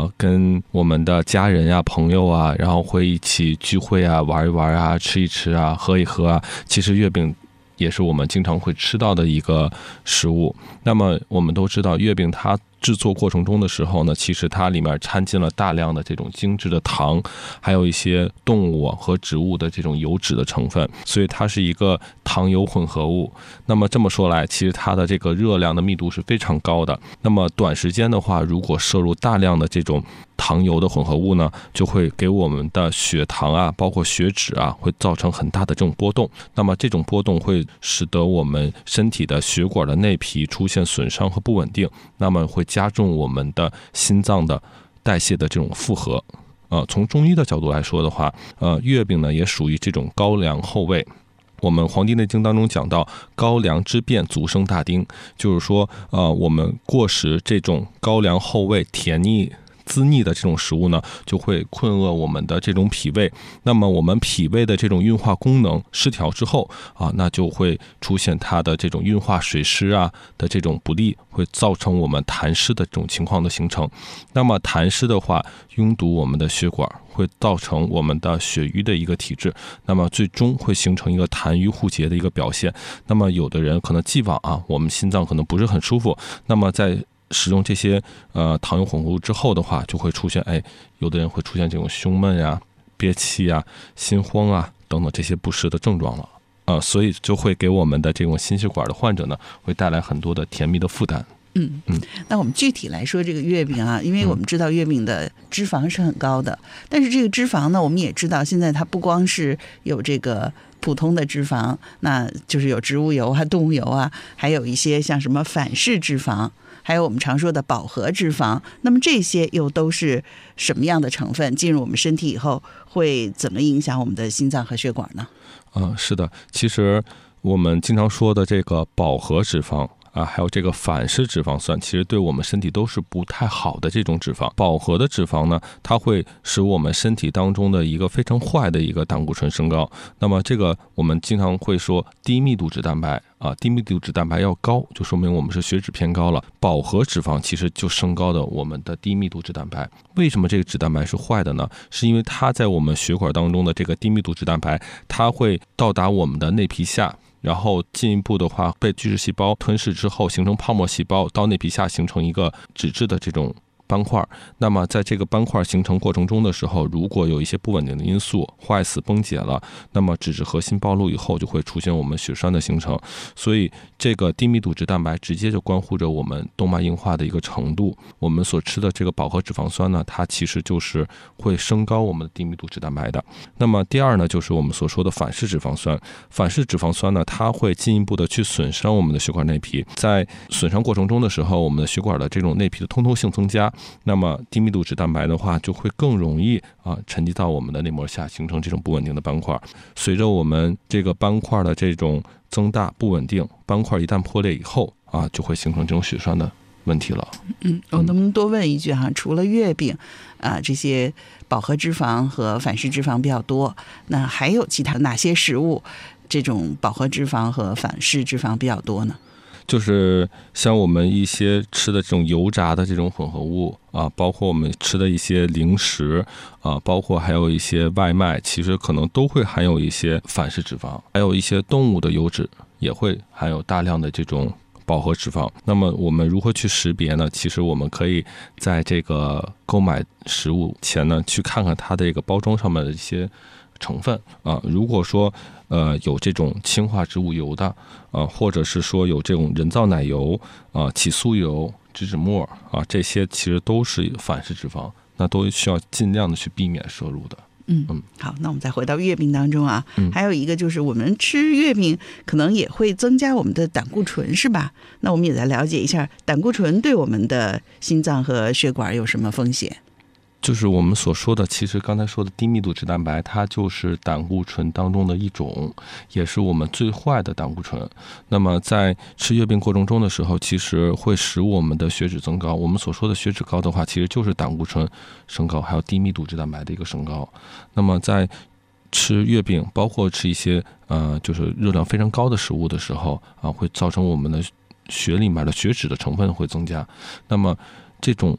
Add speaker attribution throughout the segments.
Speaker 1: 跟我们的家人啊、朋友啊，然后会一起聚会啊、玩一玩啊、吃一吃啊、喝一喝啊。其实月饼也是我们经常会吃到的一个食物。那么我们都知道，月饼它制作过程中的时候呢，其实它里面掺进了大量的这种精致的糖，还有一些动物和植物的这种油脂的成分，所以它是一个糖油混合物。那么这么说来，其实它的这个热量的密度是非常高的。那么短时间的话，如果摄入大量的这种糖油的混合物呢，就会给我们的血糖啊，包括血脂啊，会造成很大的这种波动。那么这种波动会使得我们身体的血管的内皮出现损伤和不稳定，那么会加重我们的心脏的代谢的这种负荷。从中医的角度来说的话，月饼呢也属于这种高粱后味。我们《黄帝内经》当中讲到高粱之变，足生大丁，就是说，我们过食这种高粱后味甜腻滋腻的这种食物呢，就会困厄我们的这种脾胃。那么我们脾胃的这种运化功能失调之后那就会出现它的这种运化水湿啊的这种不利，会造成我们痰湿的这种情况的形成。那么痰湿的话，拥堵我们的血管，会造成我们的血瘀的一个体质，那么最终会形成一个痰瘀互结的一个表现。那么有的人可能既往我们心脏可能不是很舒服，那么在使用这些糖油混合物之后的话，就会出现有的人会出现这种胸闷啊、憋气啊、心慌啊等等这些不适的症状了。所以就会给我们的这种心血管的患者呢，会带来很多的甜蜜的负担。
Speaker 2: 那我们具体来说这个月饼因为我们知道月饼的脂肪是很高的，但是这个脂肪呢，我们也知道现在它不光是有这个普通的脂肪，那就是有植物油啊、动物油啊，还有一些像什么反式脂肪，还有我们常说的饱和脂肪。那么这些又都是什么样的成分？进入我们身体以后会怎么影响我们的心脏和血管呢？
Speaker 1: 是的，其实我们经常说的这个饱和脂肪还有这个反式脂肪酸，其实对我们身体都是不太好的这种脂肪。饱和的脂肪呢，它会使我们身体当中的一个非常坏的一个胆固醇升高。那么这个我们经常会说低密度脂蛋白低密度脂蛋白要高，就说明我们是血脂偏高了。饱和脂肪其实就升高的我们的低密度脂蛋白。为什么这个脂蛋白是坏的呢？是因为它在我们血管当中的这个低密度脂蛋白，它会到达我们的内皮下，然后进一步的话被巨噬细胞吞噬之后形成泡沫细胞，到内皮下形成一个脂质的这种斑块。那么在这个斑块形成过程中的时候，如果有一些不稳定的因素坏死崩解了，那么脂质核心暴露以后，就会出现我们血栓的形成。所以这个低密度脂蛋白直接就关乎着我们动脉硬化的一个程度。我们所吃的这个饱和脂肪酸呢，它其实就是会升高我们的低密度脂蛋白的。那么第二呢，就是我们所说的反式脂肪酸。反式脂肪酸呢，它会进一步的去损伤我们的血管内皮。在损伤过程中的时候，我们的血管的这种内皮的通透性增加，那么低密度脂蛋白的话就会更容易沉积到我们的内膜下，形成这种不稳定的斑块。随着我们这个斑块的这种增大不稳定，斑块一旦破裂以后就会形成这种血栓的问题了。
Speaker 2: 我能不能多问一句除了月饼这些饱和脂肪和反式脂肪比较多，那还有其他哪些食物这种饱和脂肪和反式脂肪比较多呢？
Speaker 1: 就是像我们一些吃的这种油炸的这种混合物包括我们吃的一些零食包括还有一些外卖，其实可能都会含有一些反式脂肪，还有一些动物的油脂也会含有大量的这种饱和脂肪。那么我们如何去识别呢？其实我们可以在这个购买食物前呢，去看看它的这个包装上面的一些成分如果说有这种氢化植物油的或者是说有这种人造奶油起酥油、植脂末这些其实都是反式脂肪，那都需要尽量的去避免摄入的。
Speaker 2: 好，那我们再回到月饼当中还有一个就是我们吃月饼可能也会增加我们的胆固醇，是吧？那我们也来了解一下胆固醇对我们的心脏和血管有什么风险。
Speaker 1: 就是我们所说的，其实刚才说的低密度脂蛋白，它就是胆固醇当中的一种，也是我们最坏的胆固醇。那么在吃月饼过程中的时候，其实会使我们的血脂增高。我们所说的血脂高的话，其实就是胆固醇升高，还有低密度脂蛋白的一个升高。那么在吃月饼，包括吃一些就是热量非常高的食物的时候会造成我们的血里面的血脂的成分会增加。那么这种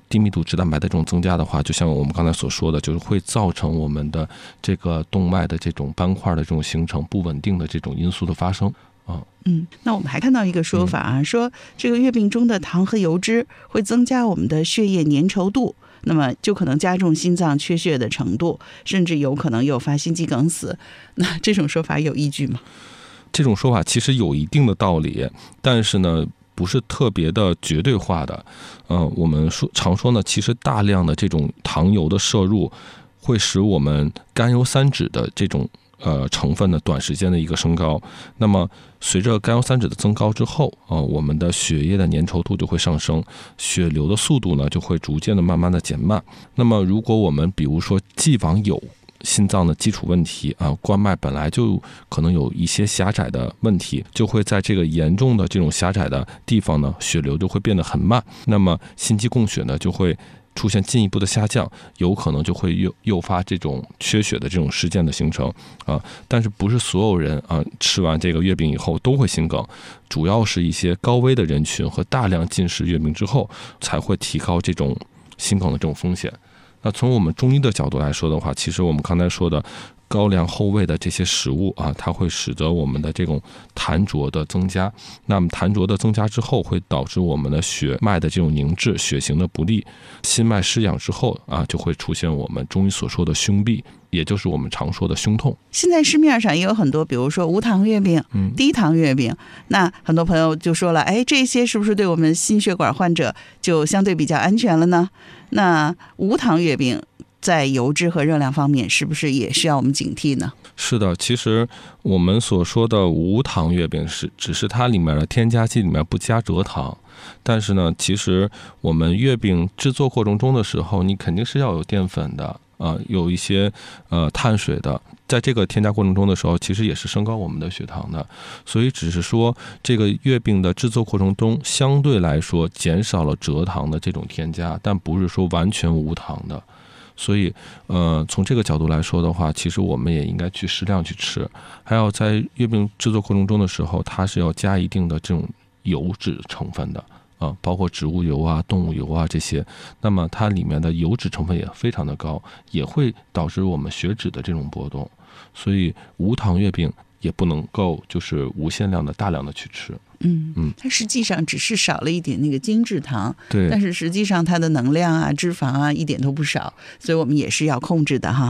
Speaker 1: 低密度脂蛋白的这种增加的话，就像我们刚才所说的，就是会造成我们的这个动脉的这种斑块的这种形成不稳定的这种因素的发生啊。
Speaker 2: 那我们还看到一个说法啊，说这个月饼中的糖和油脂会增加我们的血液粘稠度，那么就可能加重心脏缺血的程度，甚至有可能诱发心肌梗死。那这种说法有依据吗？
Speaker 1: 这种说法其实有一定的道理，但是呢，不是特别的绝对化的。我们常说呢，其实大量的这种糖油的摄入，会使我们甘油三酯的这种成分的短时间的一个升高。那么随着甘油三酯的增高之后我们的血液的粘稠度就会上升，血流的速度呢就会逐渐的慢慢的减慢。那么如果我们比如说既往有心脏的基础问题冠脉本来就可能有一些狭窄的问题，就会在这个严重的这种狭窄的地方呢，血流就会变得很慢，那么心肌供血呢就会出现进一步的下降，有可能就会诱发这种缺血的这种事件的形成但是不是所有人吃完这个月饼以后都会心梗，主要是一些高危的人群和大量进食月饼之后才会提高这种心梗的这种风险。那从我们中医的角度来说的话，其实我们刚才说的高粱厚味的这些食物它会使得我们的这种痰浊的增加。那么痰浊的增加之后，会导致我们的血脉的这种凝滞，血行的不利，心脉失养之后就会出现我们中医所说的胸痹，也就是我们常说的胸痛。
Speaker 2: 现在市面上也有很多，比如说无糖月饼、低糖月饼，那很多朋友就说了，这些是不是对我们心血管患者就相对比较安全了呢？那无糖月饼在油脂和热量方面是不是也需要我们警惕呢？
Speaker 1: 是的，其实我们所说的无糖月饼只是它里面的添加剂里面不加蔗糖，但是呢，其实我们月饼制作过程中的时候，你肯定是要有淀粉的有一些碳水的，在这个添加过程中的时候，其实也是升高我们的血糖的。所以只是说这个月饼的制作过程中相对来说减少了蔗糖的这种添加，但不是说完全无糖的。所以从这个角度来说的话，其实我们也应该去适量去吃。还有在月饼制作过程中的时候，它是要加一定的这种油脂成分的包括植物油动物油这些，那么它里面的油脂成分也非常的高，也会导致我们血脂的这种波动。所以无糖月饼也不能够就是无限量的大量的去吃。
Speaker 2: 它实际上只是少了一点那个精制糖，
Speaker 1: 对，
Speaker 2: 但是实际上它的能量脂肪一点都不少，所以我们也是要控制的哈。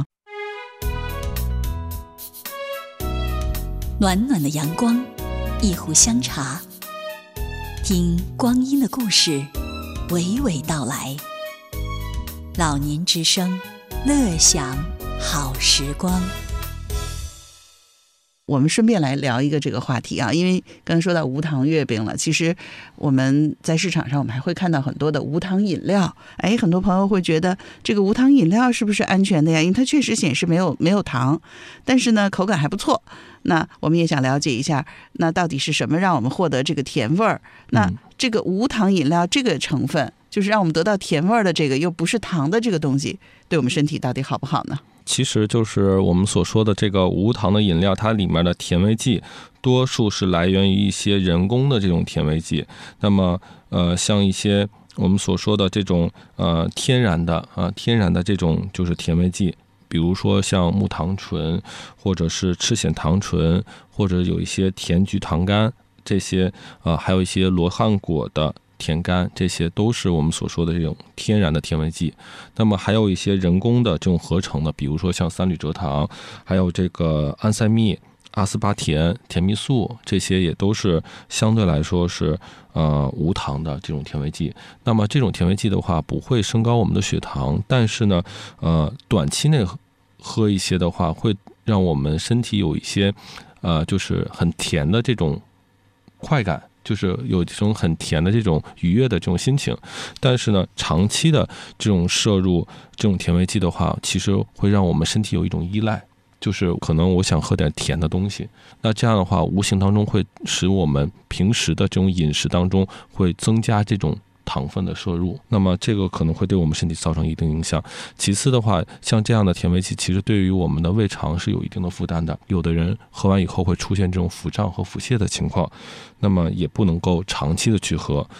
Speaker 3: 暖暖的阳光，一壶香茶，听光阴的故事娓娓道来。老年之声，乐享好时光。
Speaker 2: 我们顺便来聊一个这个话题因为刚才说到无糖月饼了，其实我们在市场上我们还会看到很多的无糖饮料。很多朋友会觉得这个无糖饮料是不是安全的呀？因为它确实显示没有糖，但是呢口感还不错。那我们也想了解一下，那到底是什么让我们获得这个甜味儿？那这个无糖饮料这个成分，就是让我们得到甜味儿的这个又不是糖的这个东西，对我们身体到底好不好呢？
Speaker 1: 其实就是我们所说的这个无糖的饮料，它里面的甜味剂多数是来源于一些人工的这种甜味剂。那么像一些我们所说的这种天然的这种就是甜味剂，比如说像木糖醇，或者是赤藓糖醇，或者有一些甜菊糖苷，这些还有一些罗汉果的甜苷，这些都是我们所说的这种天然的甜味剂。那么还有一些人工的这种合成的，比如说像三氯蔗糖，还有这个安赛蜜、阿斯巴甜、甜蜜素，这些也都是相对来说是无糖的这种甜味剂。那么这种甜味剂的话不会升高我们的血糖，但是呢短期内喝一些的话，会让我们身体有一些就是很甜的这种快感，就是有这种很甜的这种愉悦的这种心情。但是呢长期的这种摄入这种甜味剂的话，其实会让我们身体有一种依赖，就是可能我想喝点甜的东西，那这样的话无形当中会使我们平时的这种饮食当中会增加这种糖分的摄入，那么这个可能会对我们身体造成一定影响。其次的话，像这样的甜味剂其实对于我们的胃肠是有一定的负担的，有的人喝完以后会出现这种腹胀和腹泻的情况，那么也不能够长期的去喝。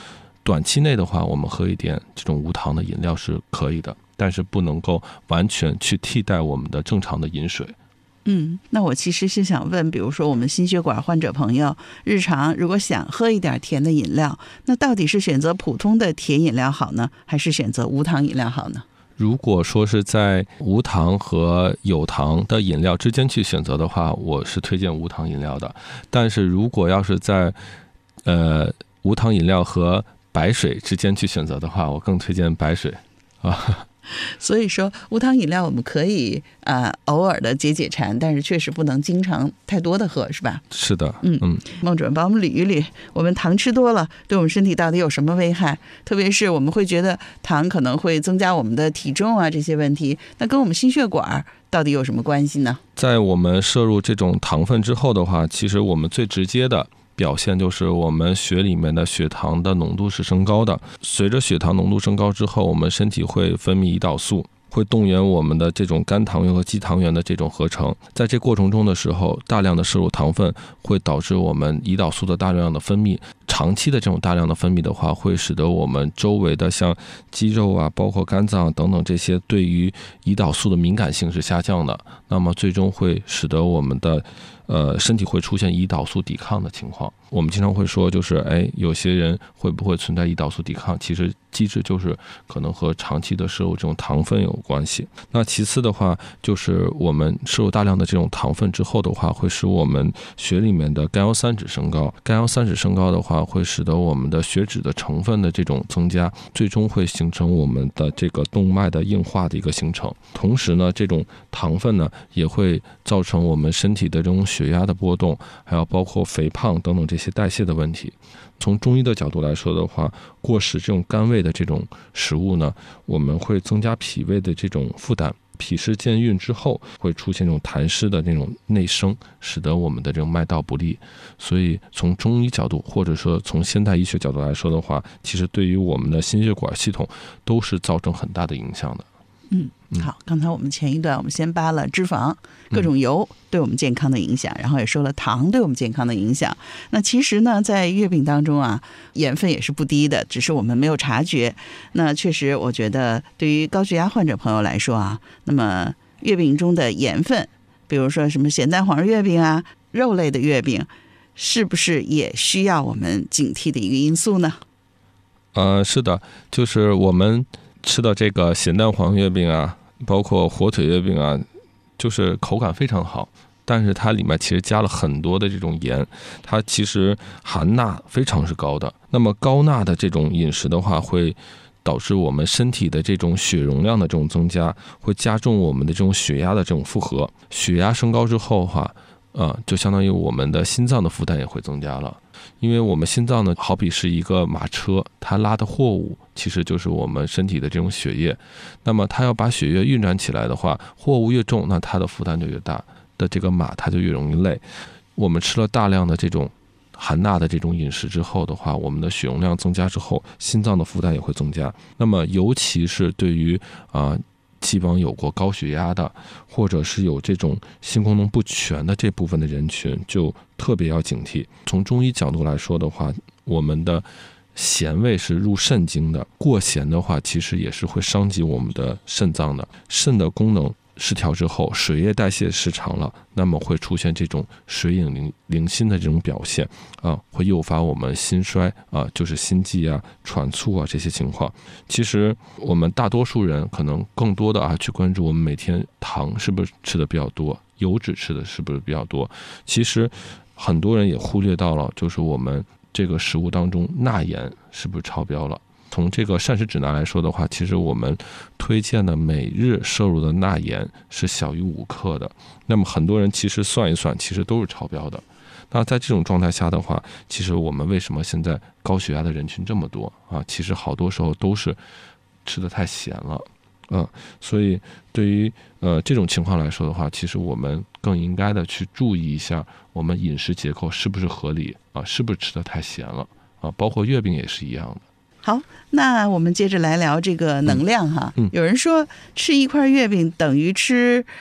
Speaker 1: 短期内的话，我们喝一点这种无糖的饮料是可以的，但是不能够完全去替代我们的正常的饮水。
Speaker 2: 那我其实是想问，比如说我们心血管患者朋友日常如果想喝一点甜的饮料，那到底是选择普通的甜饮料好呢，还是选择无糖饮料好呢？
Speaker 1: 如果说是在无糖和有糖的饮料之间去选择的话，我是推荐无糖饮料的。但是如果要是在无糖饮料和白水之间去选择的话，我更推荐白水啊。
Speaker 2: 所以说无糖饮料我们可以偶尔的解解馋，但是确实不能经常太多的喝，是吧？
Speaker 1: 是的。
Speaker 2: 孟主任帮我们捋一捋，我们糖吃多了对我们身体到底有什么危害？特别是我们会觉得糖可能会增加我们的体重啊，这些问题，那跟我们心血管到底有什么关系呢？
Speaker 1: 在我们摄入这种糖分之后的话，其实我们最直接的表现就是我们血里面的血糖的浓度是升高的。随着血糖浓度升高之后，我们身体会分泌胰岛素，会动员我们的这种肝糖原和肌糖原的这种合成。在这过程中的时候，大量的摄入糖分会导致我们胰岛素的大量的分泌。长期的这种大量的分泌的话，会使得我们周围的像肌肉啊，包括肝脏等等这些对于胰岛素的敏感性是下降的。那么最终会使得我们的身体会出现胰岛素抵抗的情况。我们经常会说，就是有些人会不会存在胰岛素抵抗，其实机制就是可能和长期的摄入这种糖分有关系。那其次的话，就是我们摄入大量的这种糖分之后的话，会使我们血里面的甘油三酯升高。甘油三酯升高的话，会使得我们的血脂的成分的这种增加，最终会形成我们的这个动脉的硬化的一个形成。同时呢，这种糖分呢也会造成我们身体的这种血压的波动，还有包括肥胖等等这些代谢的问题。从中医的角度来说的话，过食这种甘味的这种食物呢，我们会增加脾胃的这种负担，脾湿健运之后会出现这种痰湿的那种内生，使得我们的这种脉道不利。所以从中医角度或者说从现代医学角度来说的话，其实对于我们的心血管系统都是造成很大的影响的。
Speaker 2: 好，刚才我们前一段我们先扒了脂肪各种油对我们健康的影响，然后也说了糖对我们健康的影响。那其实呢，在月饼当中啊，盐分也是不低的，只是我们没有察觉。那确实我觉得对于高血压患者朋友来说啊，那么月饼中的盐分，比如说什么咸蛋黄月饼啊，肉类的月饼，是不是也需要我们警惕的一个因素呢？
Speaker 1: 是的，就是我们吃的这个咸蛋黄月饼啊，包括火腿月饼啊，就是口感非常好，但是它里面其实加了很多的这种盐，它其实含钠非常是高的。那么高钠的这种饮食的话，会导致我们身体的这种血容量的这种增加，会加重我们的这种血压的这种负荷。血压升高之后的话，就相当于我们的心脏的负担也会增加了。因为我们心脏呢，好比是一个马车，它拉的货物其实就是我们身体的这种血液。那么它要把血液运转起来的话，货物越重，那它的负担就越大，的这个马它就越容易累。我们吃了大量的这种含钠的这种饮食之后的话，我们的血容量增加之后，心脏的负担也会增加。那么尤其是对于既往有过高血压的，或者是有这种性功能不全的这部分的人群，就特别要警惕。从中医角度来说的话，我们的咸味是入肾经的，过咸的话其实也是会伤及我们的肾脏的。肾的功能失调之后，水液代谢失常了，那么会出现这种水影零心的这种表现会诱发我们心衰就是心悸啊、喘促啊这些情况。其实我们大多数人可能更多的去关注我们每天糖是不是吃的比较多，油脂吃的是不是比较多。其实很多人也忽略到了，就是我们这个食物当中钠盐是不是超标了。从这个膳食指南来说的话，其实我们推荐的每日摄入的钠盐是小于5克的。那么很多人其实算一算，其实都是超标的。那在这种状态下的话，其实我们为什么现在高血压的人群这么多其实好多时候都是吃得太咸了。所以对于这种情况来说的话，其实我们更应该的去注意一下我们饮食结构是不是合理是不是吃得太咸了包括月饼也是一样的。
Speaker 2: 好，那我们接着来聊这个能量哈。有人说吃一块月饼等于吃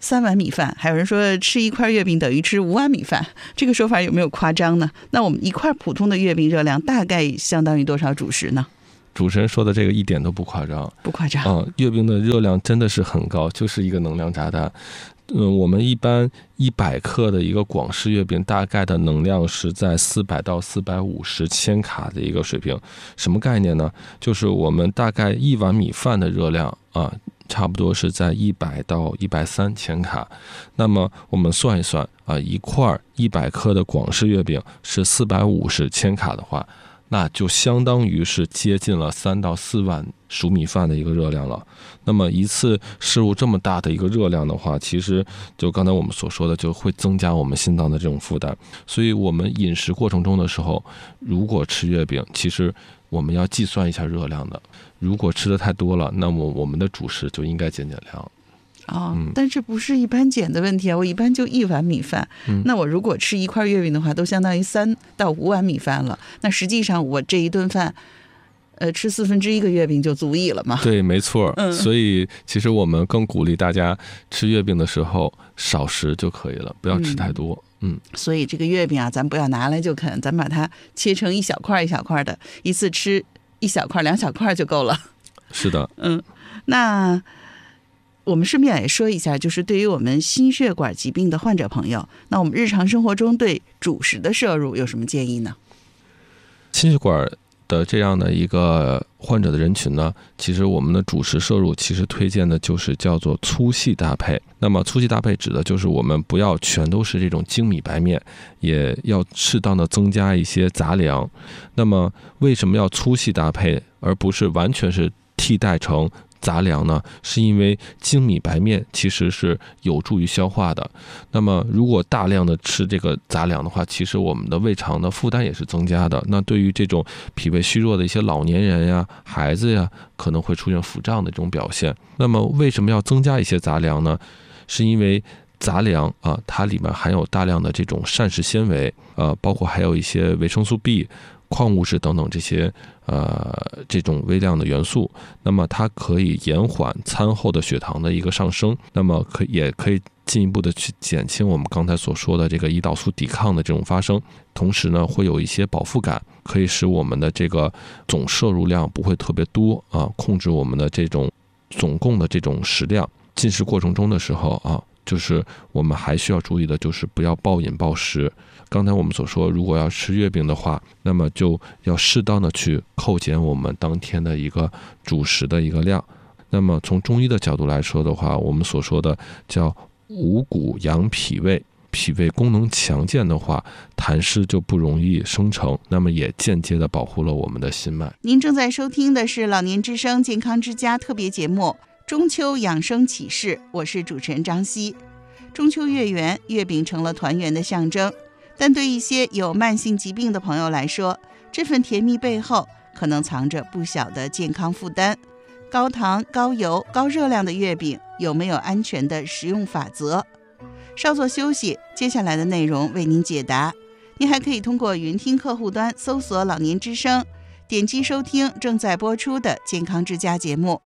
Speaker 2: 3碗米饭，还有人说吃1块月饼等于吃5碗米饭，这个说法有没有夸张呢？那我们1块普通的月饼热量大概相当于多少主食呢？
Speaker 1: 主持人说的这个一点都不夸张，
Speaker 2: 不夸张。
Speaker 1: 月饼的热量真的是很高，就是一个能量炸弹。我们一般100克的一个广式月饼，大概的能量是在400到450千卡的一个水平。什么概念呢？就是我们大概1碗米饭的热量差不多是在100到130千卡。那么我们算一算一块100克的广式月饼是450千卡的话，那就相当于是接近了3到4碗熟米饭的一个热量了。那么一次摄入这么大的一个热量的话，其实就刚才我们所说的，就会增加我们心脏的这种负担。所以我们饮食过程中的时候，如果吃月饼，其实我们要计算一下热量的。如果吃的太多了，那么我们的主食就应该减量。
Speaker 2: 但这不是一般减的问题啊！我一般就1碗米饭，那我如果吃1块月饼的话，都相当于3到5碗米饭了。那实际上我这一顿饭，吃1/4个月饼就足以了嘛？
Speaker 1: 对，没错。所以其实我们更鼓励大家吃月饼的时候少食就可以了，不要吃太多。
Speaker 2: 所以这个月饼啊，咱不要拿来就啃，咱把它切成一小块一小块的，一次吃1小块2小块就够了。
Speaker 1: 是的。
Speaker 2: 那我们顺便也说一下，就是对于我们心血管疾病的患者朋友，那我们日常生活中对主食的摄入有什么建议呢？
Speaker 1: 心血管的这样的一个患者的人群呢，其实我们的主食摄入其实推荐的就是叫做粗细搭配。那么粗细搭配指的就是我们不要全都是这种精米白面，也要适当的增加一些杂粮。那么为什么要粗细搭配，而不是完全是替代成杂粮呢？是因为精米白面其实是有助于消化的。那么如果大量的吃这个杂粮的话，其实我们的胃肠的负担也是增加的。那对于这种脾胃虚弱的一些老年人呀、孩子呀，可能会出现腹胀的这种表现。那么为什么要增加一些杂粮呢？是因为杂粮它里面含有大量的这种膳食纤维，包括还有一些维生素 B、矿物质等等这种微量的元素。那么它可以延缓餐后的血糖的一个上升，那么也可以进一步的去减轻我们刚才所说的这个胰岛素抵抗的这种发生。同时呢，会有一些饱腹感，可以使我们的这个总摄入量不会特别多控制我们的这种总共的这种食量。进食过程中的时候就是我们还需要注意的就是不要暴饮暴食。刚才我们所说，如果要吃月饼的话，那么就要适当的去扣减我们当天的一个主食的一个量。那么从中医的角度来说的话，我们所说的叫五谷养脾胃，脾胃功能强健的话，痰湿就不容易生成，那么也间接的保护了我们的心脉。
Speaker 2: 您正在收听的是老年之声健康之家特别节目中秋养生启示，我是主持人张希。中秋月圆，月饼成了团圆的象征，但对一些有慢性疾病的朋友来说，这份甜蜜背后可能藏着不小的健康负担。高糖、高油、高热量的月饼有没有安全的食用法则？稍作休息，接下来的内容为您解答。您还可以通过云听客户端搜索老年之声，点击收听正在播出的健康之家节目。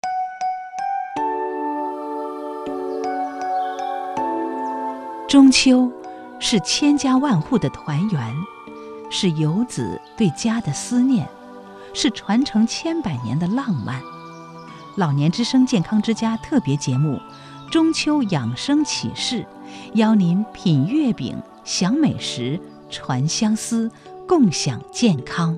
Speaker 4: 中秋是千家万户的团圆，是游子对家的思念，是传承千百年的浪漫。老年之声健康之家特别节目中秋养生启示，邀您品月饼、享美食、传相思，共享健康。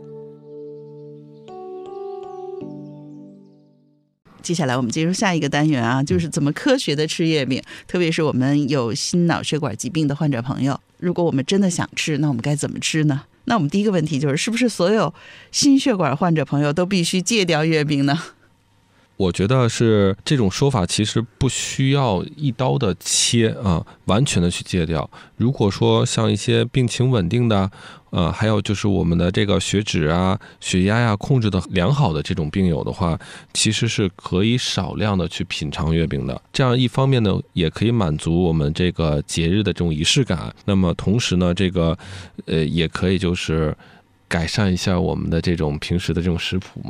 Speaker 2: 接下来我们进入下一个单元就是怎么科学的吃月饼。特别是我们有心脑血管疾病的患者朋友，如果我们真的想吃，那我们该怎么吃呢？那我们第一个问题就是，是不是所有心血管患者朋友都必须戒掉月饼呢？
Speaker 1: 我觉得是这种说法其实不需要一刀的切完全的去戒掉。如果说像一些病情稳定的还有就是我们的这个血脂血压控制的良好的这种病友的话，其实是可以少量的去品尝月饼的。这样一方面呢，也可以满足我们这个节日的这种仪式感，那么同时呢，这个也可以就是改善一下我们的这种平时的这种食谱嘛。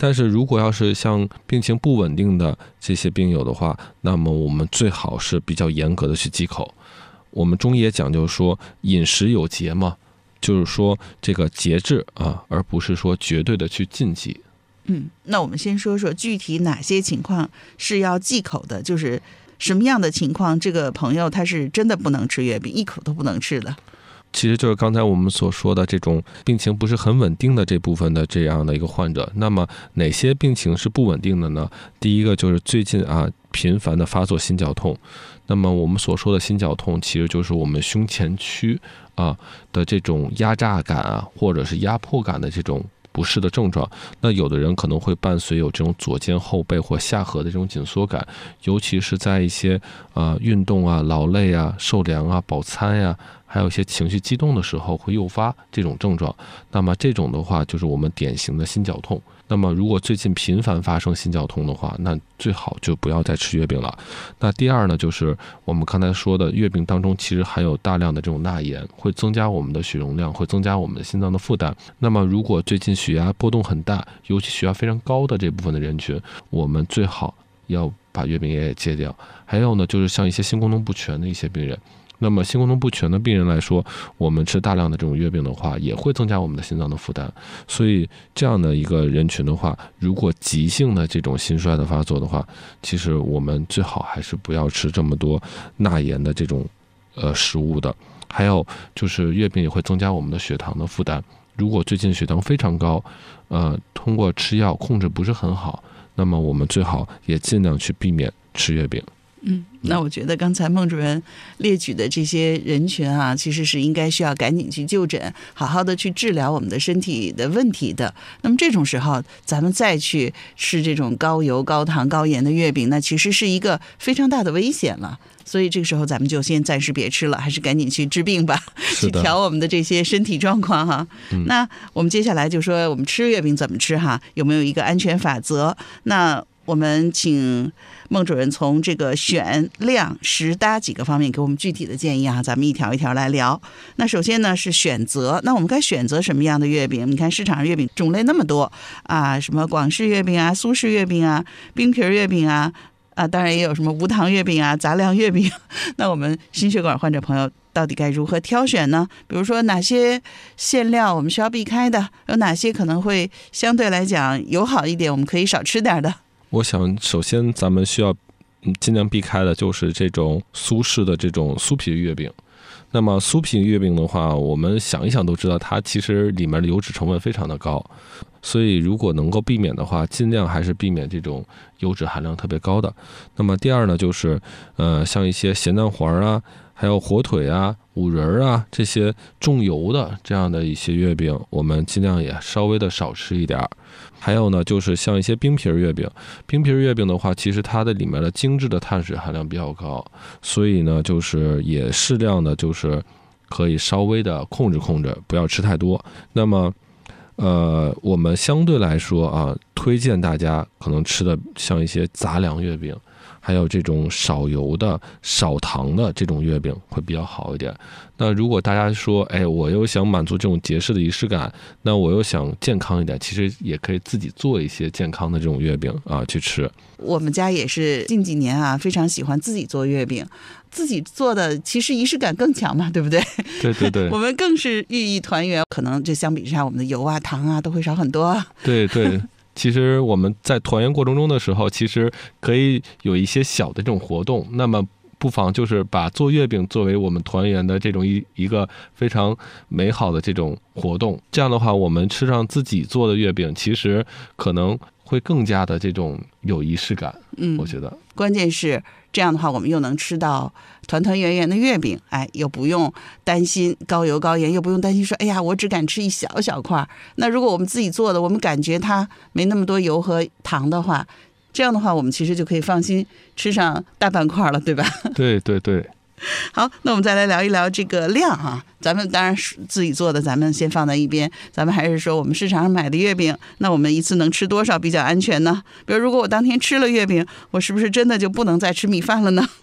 Speaker 1: 但是如果要是像病情不稳定的这些病友的话，那么我们最好是比较严格的去忌口。我们中医也讲究说饮食有节嘛，就是说这个节制啊，而不是说绝对的去禁忌。
Speaker 2: 那我们先说说具体哪些情况是要忌口的，就是什么样的情况这个朋友他是真的不能吃月饼，一口都不能吃的。
Speaker 1: 其实就是刚才我们所说的这种病情不是很稳定的这部分的这样的一个患者。那么哪些病情是不稳定的呢？第一个就是最近频繁的发作心绞痛。那么我们所说的心绞痛其实就是我们胸前区的这种压榨感或者是压迫感的这种不适的症状。那有的人可能会伴随有这种左肩后背或下颌的这种紧缩感，尤其是在一些运动劳累受凉饱餐还有一些情绪激动的时候会诱发这种症状。那么这种的话就是我们典型的心绞痛。那么如果最近频繁发生心绞痛的话，那最好就不要再吃月饼了。那第二呢，就是我们刚才说的月饼当中其实含有大量的这种钠盐，会增加我们的血容量，会增加我们的心脏的负担。那么如果最近血压波动很大，尤其血压非常高的这部分的人群，我们最好要把月饼也戒掉。还有呢，就是像一些性功能不全的一些病人，那么性功能不全的病人来说，我们吃大量的这种月饼的话，也会增加我们的心脏的负担。所以这样的一个人群的话，如果急性的这种心衰的发作的话，其实我们最好还是不要吃这么多钠盐的这种食物的。还有就是月饼也会增加我们的血糖的负担。如果最近血糖非常高，通过吃药控制不是很好，那么我们最好也尽量去避免吃月饼。
Speaker 2: 那我觉得刚才孟主任列举的这些人群其实是应该需要赶紧去就诊，好好的去治疗我们的身体的问题的。那么这种时候咱们再去吃这种高油高糖高盐的月饼，那其实是一个非常大的危险了。所以这个时候咱们就先暂时别吃了，还是赶紧去治病吧，去调我们的这些身体状况那我们接下来就说我们吃月饼怎么吃有没有一个安全法则？那我们请孟主任从这个选量实搭几个方面给我们具体的建议咱们一条一条来聊。那首先呢是选择，那我们该选择什么样的月饼？你看市场上月饼种类那么多什么广式月饼苏式月饼冰皮月饼当然也有什么无糖月饼杂粮月饼。那我们心血管患者朋友到底该如何挑选呢？比如说哪些馅料我们需要避开的，有哪些可能会相对来讲友好一点，我们可以少吃点的。
Speaker 1: 我想首先咱们需要尽量避开的就是这种苏式的这种酥皮月饼。那么酥皮月饼的话，我们想一想都知道它其实里面的油脂成分非常的高，所以如果能够避免的话，尽量还是避免这种油脂含量特别高的。那么第二呢，就是像一些咸蛋黄还有火腿五仁这些重油的这样的一些月饼，我们尽量也稍微的少吃一点。还有呢，就是像一些冰皮月饼。冰皮月饼的话，其实它的里面的精致的碳水含量比较高，所以呢，就是也适量的，就是可以稍微的控制，不要吃太多。那么，我们相对来说推荐大家可能吃的像一些杂粮月饼，还有这种少油的、少糖的这种月饼会比较好一点。那如果大家说，我又想满足这种节式的仪式感，那我又想健康一点，其实也可以自己做一些健康的这种月饼去吃。
Speaker 2: 我们家也是近几年非常喜欢自己做月饼，自己做的其实仪式感更强嘛，对不对？
Speaker 1: 对对对，
Speaker 2: 我们更是寓意团圆，可能就相比之下，我们的油糖都会少很多。
Speaker 1: 对对。其实我们在团圆过程中的时候，其实可以有一些小的这种活动，那么不妨就是把做月饼作为我们团圆的这种一个非常美好的这种活动。这样的话，我们吃上自己做的月饼，其实可能会更加的这种有仪式感。我觉得
Speaker 2: 关键是这样的话，我们又能吃到团团圆圆的月饼，又不用担心高油高盐，又不用担心说，我只敢吃一小小块。那如果我们自己做的，我们感觉它没那么多油和糖的话，这样的话，我们其实就可以放心吃上大半块了，对吧？
Speaker 1: 对对对。
Speaker 2: 好，那我们再来聊一聊这个量咱们当然自己做的咱们先放在一边，咱们还是说我们市场上买的月饼，那我们一次能吃多少比较安全呢？比如如果我当天吃了月饼，我是不是真的就不能再吃米饭了呢？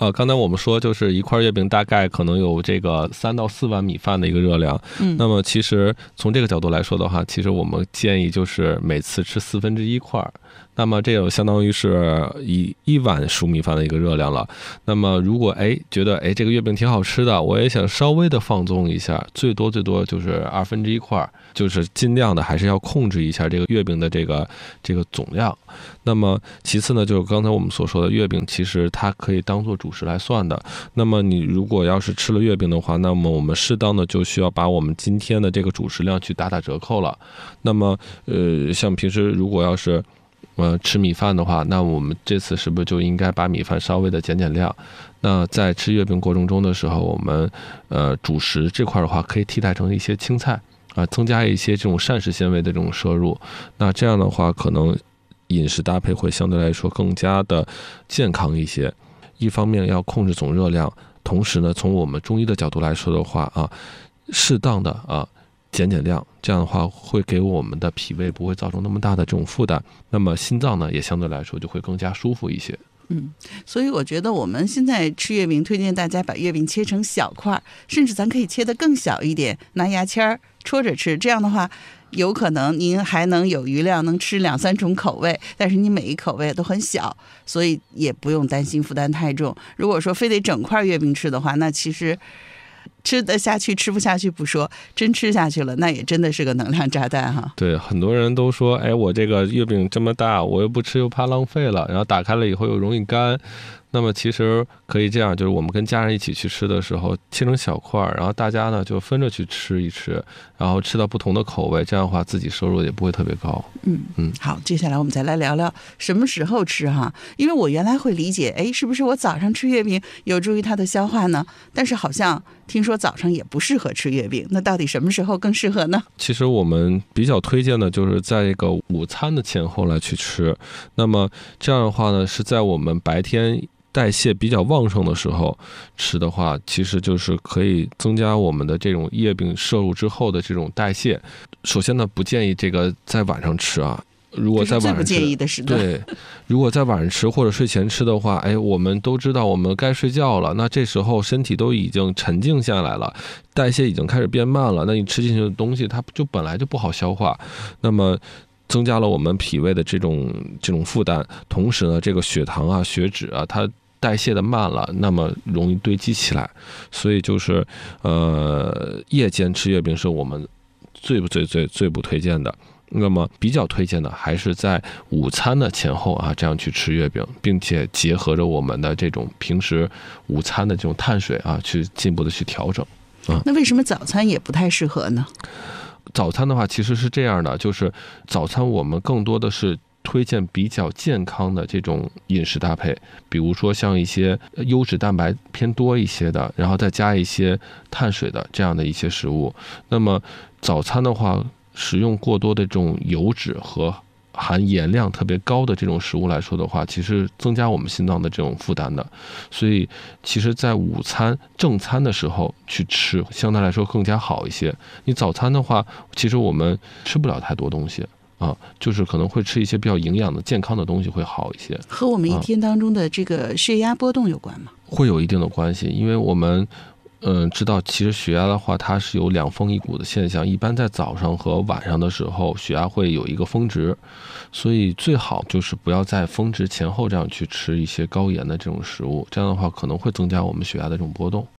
Speaker 1: 刚才我们说就是一块月饼大概可能有这个3到4碗米饭的一个热量。那么其实从这个角度来说的话，其实我们建议就是每次吃1/4块。那么这有相当于是一碗熟米饭的一个热量了。那么如果觉得这个月饼挺好吃的，我也想稍微的放纵一下，最多就是1/2块，就是尽量的还是要控制一下这个月饼的这个总量。那么其次呢，就是刚才我们所说的月饼，其实它可以当做主食来算的。那么你如果要是吃了月饼的话，那么我们适当的就需要把我们今天的这个主食量去打折扣了。那么像平时如果要是吃米饭的话，那我们这次是不是就应该把米饭稍微的减量？那在吃月饼过程中的时候，我们主食这块的话，可以替代成一些青菜增加一些这种膳食纤维的这种摄入。那这样的话，可能饮食搭配会相对来说更加的健康一些。一方面要控制总热量，同时呢，从我们中医的角度来说的话适当的减量，这样的话会给我们的脾胃不会造成那么大的这种负担，那么心脏呢也相对来说就会更加舒服一些。
Speaker 2: 所以我觉得我们现在吃月饼，推荐大家把月饼切成小块，甚至咱可以切得更小一点，拿牙签戳着吃。这样的话，有可能您还能有余量，能吃2、3种口味，但是你每一口味都很小，所以也不用担心负担太重。如果说非得整块月饼吃的话，那其实吃得下去吃不下去不说，真吃下去了，那也真的是个能量炸弹哈。
Speaker 1: 对，很多人都说我这个月饼这么大，我又不吃又怕浪费了，然后打开了以后又容易干。那么其实可以这样，就是我们跟家人一起去吃的时候，切成小块，然后大家呢就分着去吃一吃，然后吃到不同的口味，这样的话自己收入也不会特别高。
Speaker 2: 好，接下来我们再来聊聊什么时候吃哈。因为我原来会理解，是不是我早上吃月饼有助于它的消化呢？但是好像听说早上也不适合吃月饼，那到底什么时候更适合呢？
Speaker 1: 其实我们比较推荐的就是在这个午餐的前后来去吃。那么这样的话呢，是在我们白天代谢比较旺盛的时候吃的话，其实就是可以增加我们的这种月饼摄入之后的这种代谢。首先呢，不建议这个在晚上吃如果在晚上吃，
Speaker 2: 这是最不建议的时段。
Speaker 1: 对，如果在晚上吃或者睡前吃的话，我们都知道我们该睡觉了，那这时候身体都已经沉静下来了，代谢已经开始变慢了，那你吃进去的东西它就本来就不好消化，那么增加了我们脾胃的这种负担，同时呢，这个血糖血脂它代谢的慢了，那么容易堆积起来，所以就是夜间吃月饼是我们最不推荐的。那么比较推荐的还是在午餐的前后这样去吃月饼，并且结合着我们的这种平时午餐的这种碳水去进一步的去调整。
Speaker 2: 那为什么早餐也不太适合呢？
Speaker 1: 早餐的话其实是这样的，就是早餐我们更多的是推荐比较健康的这种饮食搭配，比如说像一些优质蛋白偏多一些的，然后再加一些碳水的这样的一些食物。那么早餐的话，食用过多的这种油脂和含盐量特别高的这种食物来说的话，其实增加我们心脏的这种负担的。所以其实在午餐正餐的时候去吃相对来说更加好一些。你早餐的话，其实我们吃不了太多东西就是可能会吃一些比较营养的健康的东西会好一些。
Speaker 2: 和我们一天当中的这个血压波动有关吗？
Speaker 1: 会有一定的关系，因为我们知道其实血压的话它是有2峰1谷的现象，一般在早上和晚上的时候血压会有一个峰值，所以最好就是不要在峰值前后这样去吃一些高盐的这种食物，这样的话可能会增加我们血压的这种波动。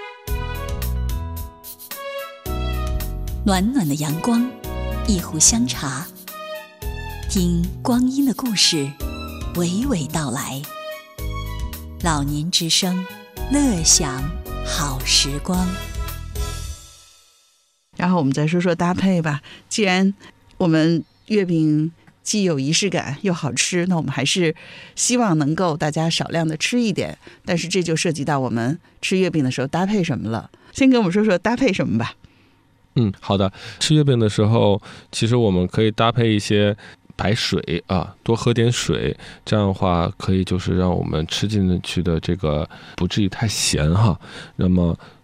Speaker 3: 暖暖的阳光，一壶香茶，听光阴的故事娓娓道来。老年之声，乐享好时光。
Speaker 2: 然后我们再说说搭配吧。既然我们月饼既有仪式感又好吃，那我们还是希望能够大家少量的吃一点，但是这就涉及到我们吃月饼的时候搭配什么了。先跟我们说说搭配什么吧。
Speaker 1: 好的。吃月饼的时候，其实我们可以搭配一些白水多喝点水，这样的话可以就是让我们吃进去的这个不至于太咸那么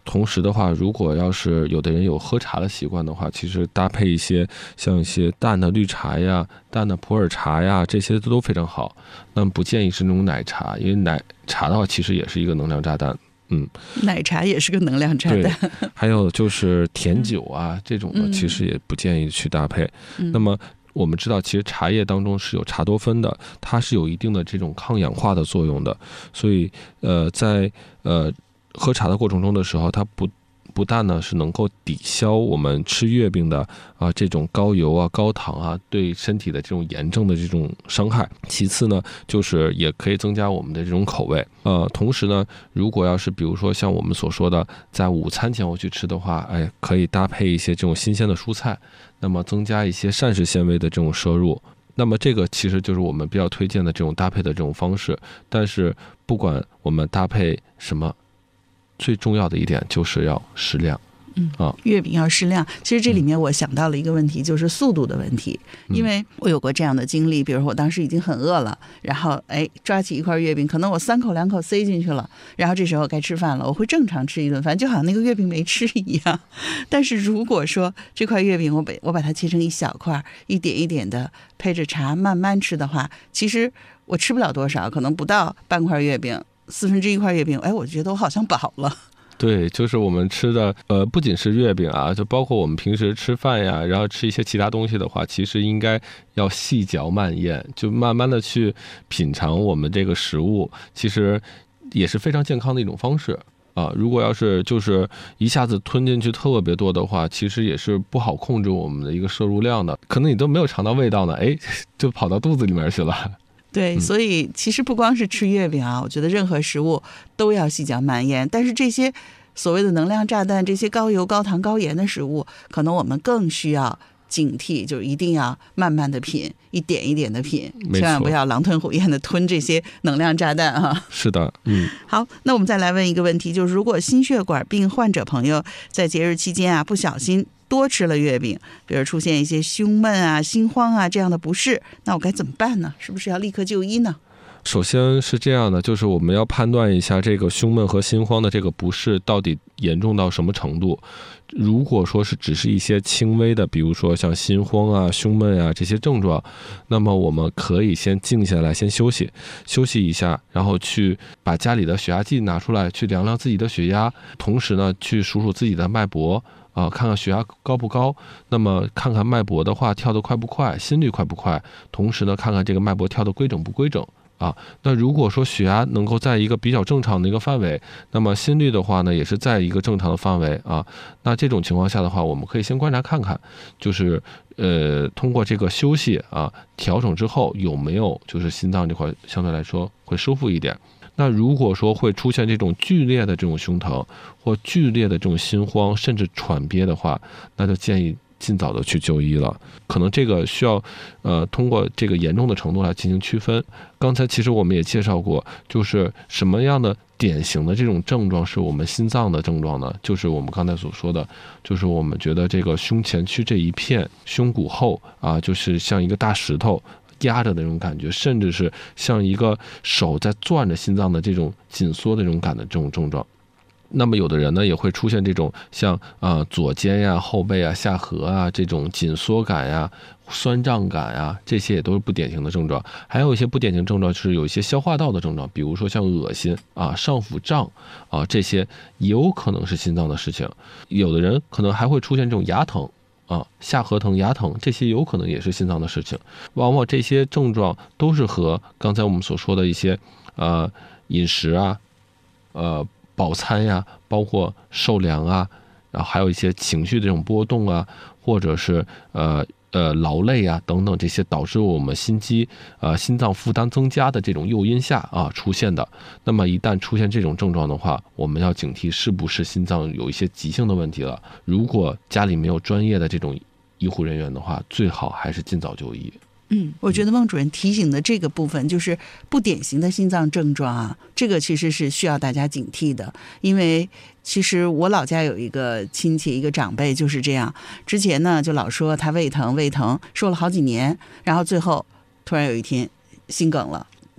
Speaker 1: 同时的话，如果要是有的人有喝茶的习惯的话，其实搭配一些像一些淡的绿茶呀、淡的普洱茶呀，这些都非常好。那么不建议是那种奶茶，因为奶茶的话其实也是一个能量炸弹。
Speaker 2: 奶茶也是个能量炸弹。
Speaker 1: 对，还有就是甜酒啊这种的，其实也不建议去搭配。那么我们知道，其实茶叶当中是有茶多酚的，它是有一定的这种抗氧化的作用的。所以在喝茶的过程中的时候，它不但呢是能够抵消我们吃月饼的这种高油啊、高糖啊对身体的这种炎症的这种伤害，其次呢就是也可以增加我们的这种口味。同时呢，如果要是比如说像我们所说的在午餐前后去吃的话，可以搭配一些这种新鲜的蔬菜，那么增加一些膳食纤维的这种摄入。那么这个其实就是我们比较推荐的这种搭配的这种方式。但是不管我们搭配什么，最重要的一点就是要适量。
Speaker 2: 月饼要适量。其实这里面我想到了一个问题，就是速度的问题。因为我有过这样的经历，比如说我当时已经很饿了，然后抓起一块月饼，可能我3口2口塞进去了，然后这时候该吃饭了，我会正常吃一顿饭，就好像那个月饼没吃一样。但是如果说这块月饼我把它切成一小块，一点一点的配着茶慢慢吃的话，其实我吃不了多少，可能不到半块月饼，1/4块月饼，我觉得我好像饱了。
Speaker 1: 对，就是我们吃的不仅是月饼啊，就包括我们平时吃饭呀，然后吃一些其他东西的话，其实应该要细嚼慢咽，就慢慢的去品尝我们这个食物，其实也是非常健康的一种方式如果要是就是一下子吞进去特别多的话，其实也是不好控制我们的一个摄入量的，可能你都没有尝到味道呢，就跑到肚子里面去了。
Speaker 2: 对，所以其实不光是吃月饼我觉得任何食物都要细嚼慢咽。但是这些所谓的能量炸弹，这些高油、高糖、高盐的食物，可能我们更需要警惕，就是一定要慢慢的品，一点一点的品，千万不要狼吞虎咽的吞这些能量炸弹
Speaker 1: 是的，
Speaker 2: 好，那我们再来问一个问题，就是如果心血管病患者朋友在节日期间不小心多吃了月饼，比如出现一些胸闷心慌这样的不适，那我该怎么办呢？是不是要立刻就医呢？
Speaker 1: 首先是这样的，就是我们要判断一下这个胸闷和心慌的这个不适到底严重到什么程度。如果说是只是一些轻微的，比如说像心慌胸闷这些症状，那么我们可以先静下来，先休息一下，然后去把家里的血压计拿出来，去量量自己的血压，同时呢去数数自己的脉搏看看血压高不高，那么看看脉搏的话跳得快不快，心率快不快，同时呢看看这个脉搏跳得规整不规整那如果说血压能够在一个比较正常的一个范围，那么心率的话呢也是在一个正常的范围那这种情况下的话，我们可以先观察看看，就是通过这个休息调整之后有没有就是心脏这块相对来说会舒服一点。那如果说会出现这种剧烈的这种胸疼或剧烈的这种心慌甚至喘憋的话，那就建议尽早的去就医了。可能这个需要通过这个严重的程度来进行区分。刚才其实我们也介绍过，就是什么样的典型的这种症状是我们心脏的症状呢？就是我们刚才所说的，就是我们觉得这个胸前区这一片胸骨后就是像一个大石头压着的那种感觉，甚至是像一个手在攥着心脏的这种紧缩的这种感的这种症状。那么有的人呢也会出现这种像左肩后背下颌这种紧缩感酸胀感这些也都是不典型的症状。还有一些不典型症状是有一些消化道的症状，比如说像恶心上腹胀这些也有可能是心脏的事情。有的人可能还会出现这种牙疼下颌疼、牙疼，这些有可能也是心脏的事情。往往这些症状都是和刚才我们所说的一些饮食饱餐包括受凉然后还有一些情绪的这种波动或者是劳累等等，这些导致我们心脏负担增加的这种诱因下出现的。那么一旦出现这种症状的话，我们要警惕是不是心脏有一些急性的问题了。如果家里没有专业的这种医护人员的话，最好还是尽早就医。
Speaker 2: 我觉得孟主任提醒的这个部分就是不典型的心脏症状这个其实是需要大家警惕的。因为其实我老家有一个亲戚，一个长辈就是这样，之前呢就老说他胃疼，说了好几年，然后最后突然有一天心梗了，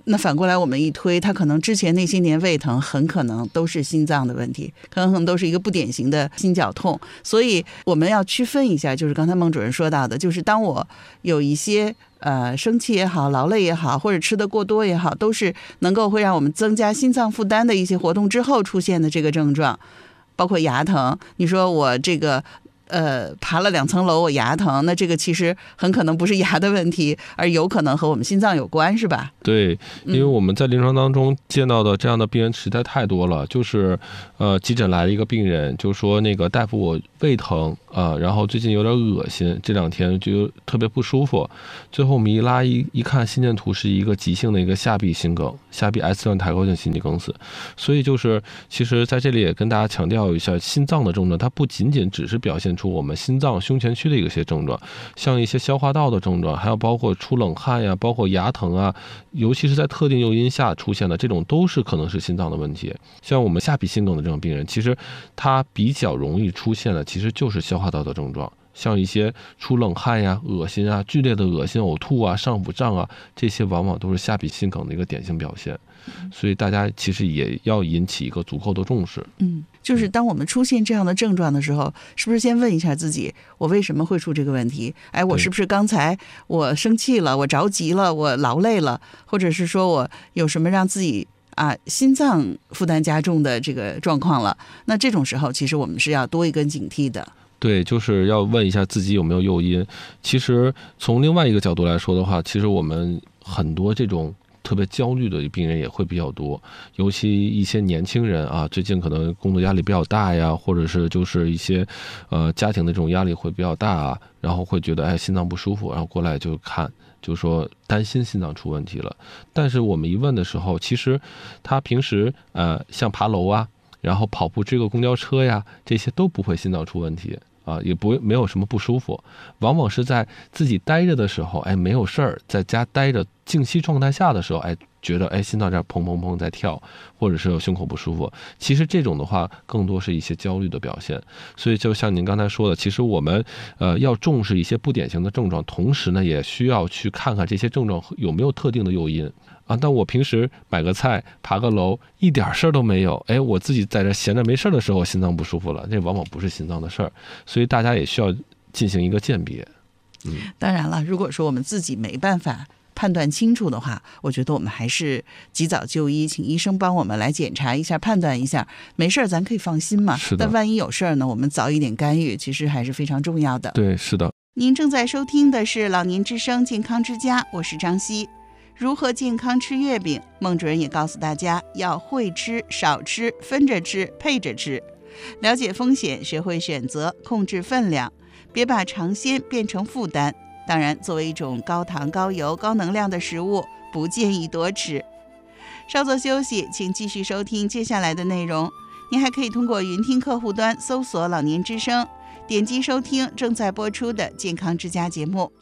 Speaker 2: 那反过来我们一推，他可能之前那些年胃疼很可能都是心脏的问题，可能都是一个不典型的心绞痛。所以我们要区分一下，就是刚才孟主任说到的，就是当我有一些生气也好，劳累也好，或者吃得过多也好，都是能够会让我们增加心脏负担的一些活动之后出现的这个症状，包括牙疼。你说我这个爬了2层楼我牙疼，那这个其实很可能不是牙的问题，而有可能和我们心脏有关，是吧？
Speaker 1: 对，因为我们在临床当中见到的这样的病人实在太多了，就是急诊来了一个病人，就说那个大夫我胃疼然后最近有点恶心，这2天就特别不舒服。最后我们一拉一看心电图，是一个急性的一个下壁心梗，下壁 S 段抬高性心肌梗死。所以就是其实在这里也跟大家强调一下，心脏的症状它不仅仅只是表现出我们心脏胸前区的一些症状，像一些消化道的症状，还有包括出冷汗呀，包括牙疼啊，尤其是在特定诱因下出现的这种，都是可能是心脏的问题。像我们下壁心梗的这种病人，其实他比较容易出现的其实就是消化道的症状，像一些出冷汗呀、恶心啊、剧烈的恶心、呕吐啊、上腹胀啊，这些往往都是下壁心梗的一个典型表现。所以大家其实也要引起一个足够的重视。
Speaker 2: 就是当我们出现这样的症状的时候，是不是先问一下自己，我为什么会出这个问题？我是不是刚才我生气了，我着急了，我劳累了，或者是说我有什么让自己心脏负担加重的这个状况了？那这种时候其实我们是要多一根警惕的。
Speaker 1: 对，就是要问一下自己有没有诱因。其实从另外一个角度来说的话，其实我们很多这种特别焦虑的病人也会比较多，尤其一些年轻人最近可能工作压力比较大呀，或者是就是一些家庭的这种压力会比较大然后会觉得心脏不舒服，然后过来就看，就说担心心脏出问题了。但是我们一问的时候，其实他平时像爬楼然后跑步追个公交车呀，这些都不会心脏出问题也没有什么不舒服，往往是在自己待着的时候没有事儿，在家待着静息状态下的时候觉得心脏这儿砰砰砰在跳，或者是有胸口不舒服。其实这种的话更多是一些焦虑的表现。所以就像您刚才说的，其实我们要重视一些不典型的症状，同时呢也需要去看看这些症状有没有特定的诱因但我平时买个菜爬个楼一点事儿都没有，我自己在这闲着没事的时候心脏不舒服了，这往往不是心脏的事儿。所以大家也需要进行一个鉴别。
Speaker 2: 当然了，如果说我们自己没办法判断清楚的话，我觉得我们还是及早就医，请医生帮我们来检查一下，判断一下，没事咱可以放心嘛。
Speaker 1: 是的。
Speaker 2: 但万一有事儿呢，我们早一点干预，其实还是非常重要的。
Speaker 1: 对，是的。
Speaker 2: 您正在收听的是老年之声健康之家，我是张希。如何健康吃月饼，孟主任也告诉大家要会吃、少吃、分着吃、配着吃，了解风险，学会选择，控制分量，别把尝鲜变成负担。当然，作为一种高糖、高油、高能量的食物，不建议多吃。稍作休息，请继续收听接下来的内容。您还可以通过云听客户端搜索老年之声，点击收听正在播出的健康之家节目。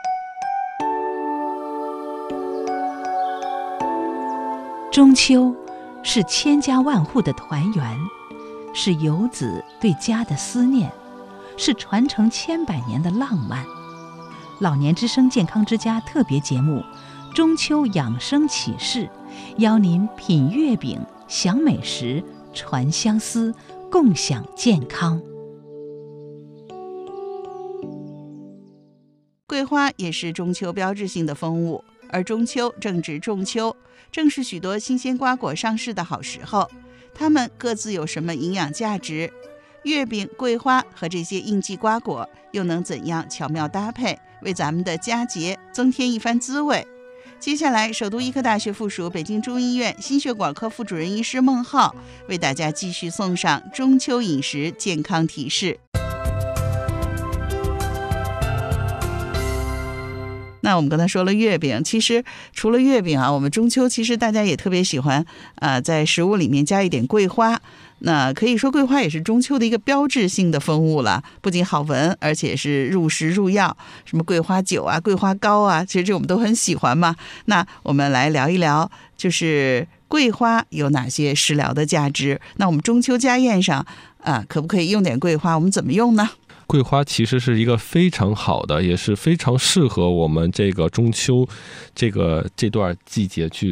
Speaker 4: 中秋是千家万户的团圆，是游子对家的思念，是传承千百年的浪漫。老年之声健康之家特别节目中秋养生启示，邀您品月饼、享美食、传相思，共享健康。
Speaker 2: 桂花也是中秋标志性的风物，而中秋正值仲秋，正是许多新鲜瓜果上市的好时候。它们各自有什么营养价值？月饼、桂花和这些应季瓜果又能怎样巧妙搭配，为咱们的佳节增添一番滋味？接下来，首都医科大学附属北京中医院心血管科副主任医师孟浩为大家继续送上中秋饮食健康提示。那我们刚才说了月饼，其实除了月饼我们中秋其实大家也特别喜欢在食物里面加一点桂花。那可以说桂花也是中秋的一个标志性的风物了，不仅好闻，而且是入食入药，什么桂花酒桂花糕其实这我们都很喜欢嘛。那我们来聊一聊，就是桂花有哪些食疗的价值？那我们中秋家宴上可不可以用点桂花？我们怎么用呢？
Speaker 1: 桂花其实是一个非常好的，也是非常适合我们这个中秋这段季节去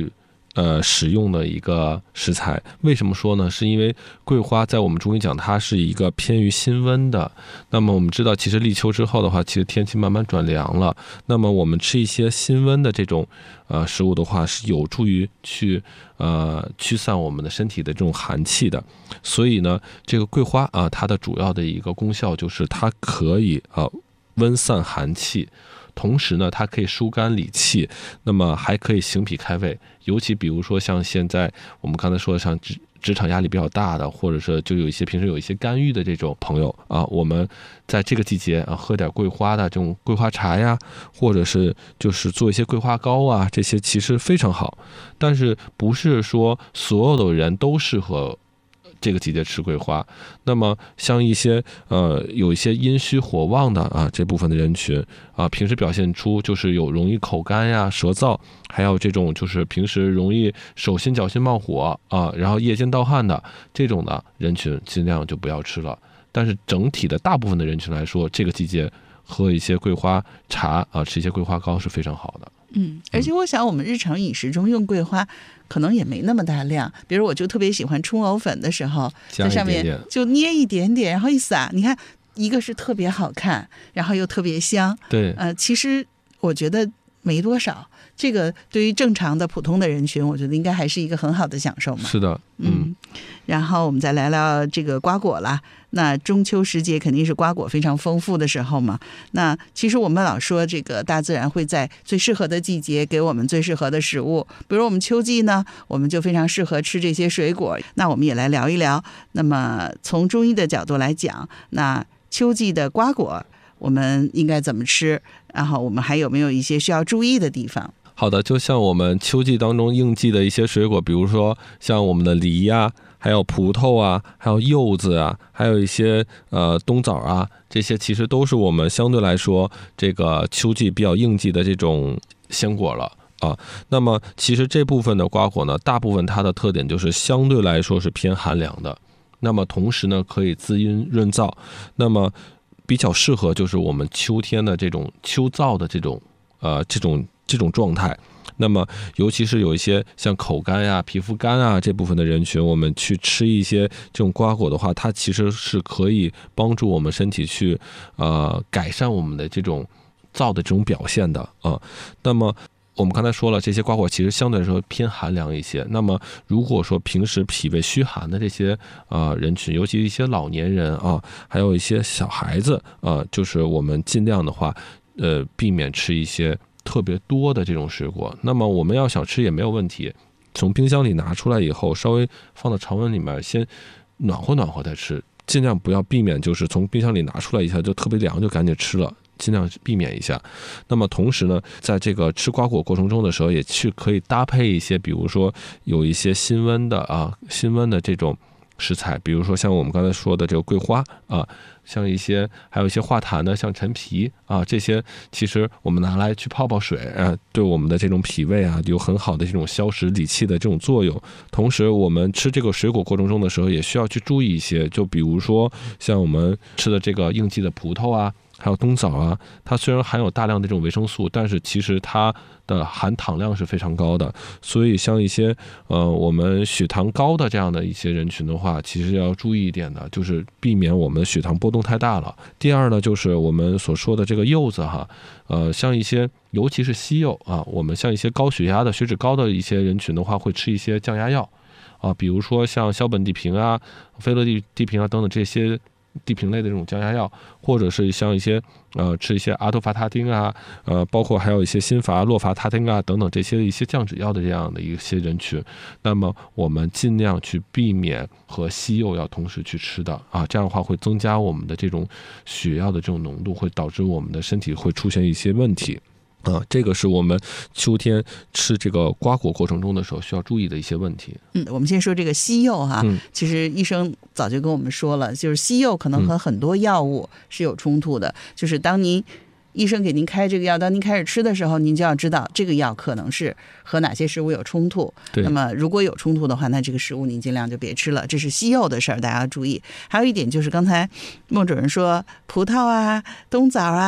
Speaker 1: 使用的一个食材。为什么说呢？是因为桂花在我们中医讲它是一个偏于辛温的。那么我们知道其实立秋之后的话，其实天气慢慢转凉了，那么我们吃一些辛温的这种食物的话，是有助于去驱散我们的身体的这种寒气的。所以呢，这个桂花它的主要的一个功效就是它可以温散寒气，同时呢它可以疏肝理气，那么还可以行脾开胃。尤其比如说像现在我们刚才说的像职场压力比较大的，或者是就有一些平时有一些肝郁的这种朋友我们在这个季节喝点桂花的这种桂花茶呀，或者是就是做一些桂花糕啊，这些其实非常好。但是不是说所有的人都适合这个季节吃桂花。那么像一些有一些阴虚火旺的这部分的人群平时表现出就是有容易口干呀、舌燥，还有这种就是平时容易手心脚心冒火然后夜间盗汗的这种的人群，尽量就不要吃了。但是整体的大部分的人群来说，这个季节喝一些桂花茶吃一些桂花糕是非常好的。
Speaker 2: 而且我想我们日常饮食中用桂花可能也没那么大量，比如我就特别喜欢冲藕粉的时候，在上面就捏一点点，然后一撒，你看一个是特别好看，然后又特别香。
Speaker 1: 对，
Speaker 2: 其实我觉得没多少，这个对于正常的普通的人群，我觉得应该还是一个很好的享受嘛。
Speaker 1: 是的，
Speaker 2: 然后我们再聊聊这个瓜果啦。那中秋时节肯定是瓜果非常丰富的时候嘛。那其实我们老说这个大自然会在最适合的季节给我们最适合的食物，比如我们秋季呢，我们就非常适合吃这些水果。那我们也来聊一聊，那么从中医的角度来讲，那秋季的瓜果我们应该怎么吃，然后我们还有没有一些需要注意的地方？
Speaker 1: 好的，就像我们秋季当中应季的一些水果，比如说像我们的梨呀，还有葡萄啊，还有柚子啊，还有一些冬枣啊，这些其实都是我们相对来说这个秋季比较应季的这种鲜果了那么其实这部分的瓜果呢，大部分它的特点就是相对来说是偏寒凉的，那么同时呢可以滋阴润燥，那么比较适合就是我们秋天的这种秋燥的这种状态。那么尤其是有一些像口干呀、皮肤干这部分的人群，我们去吃一些这种瓜果的话，它其实是可以帮助我们身体去改善我们的这种燥的这种表现的那么我们刚才说了，这些瓜果其实相对来说偏寒凉一些。那么如果说平时脾胃虚寒的这些人群，尤其一些老年人还有一些小孩子就是我们尽量的话避免吃一些特别多的这种水果。那么我们要想吃也没有问题，从冰箱里拿出来以后，稍微放到常温里面先暖和暖和再吃，尽量不要避免就是从冰箱里拿出来一下就特别凉就赶紧吃了，尽量避免一下。那么同时呢，在这个吃瓜果过程中的时候，也去可以搭配一些，比如说有一些辛温的这种食材，比如说像我们刚才说的这个桂花像还有一些化痰的，像陈皮这些其实我们拿来去泡水对我们的这种脾胃有很好的这种消食理气的这种作用。同时我们吃这个水果过程中的时候，也需要去注意一些，就比如说像我们吃的这个应季的葡萄还有冬枣它虽然含有大量的这种维生素，但是其实它的含糖量是非常高的，所以像一些我们血糖高的这样的一些人群的话，其实要注意一点的，就是避免我们血糖波动太大了。第二呢，就是我们所说的这个柚子像一些尤其是西柚我们像一些高血压的、血脂高的一些人群的话，会吃一些降压药比如说像硝苯地平非乐地平等等这些地平类的这种降压药，或者是像一些吃一些阿托伐他汀包括还有一些辛伐、洛伐他汀等等这些一些降脂药的这样的一些人群，那么我们尽量去避免和西柚要同时去吃的这样的话会增加我们的这种血药的这种浓度，会导致我们的身体会出现一些问题。这个是我们秋天吃这个瓜果过程中的时候需要注意的一些问题。
Speaker 2: 我们先说这个西柚其实医生早就跟我们说了，就是西柚可能和很多药物是有冲突的，就是当您医生给您开这个药，当您开始吃的时候，您就要知道这个药可能是和哪些食物有冲突。那么如果有冲突的话，那这个食物您尽量就别吃了，这是西柚的事儿，大家要注意。还有一点就是刚才孟主任说葡萄冬枣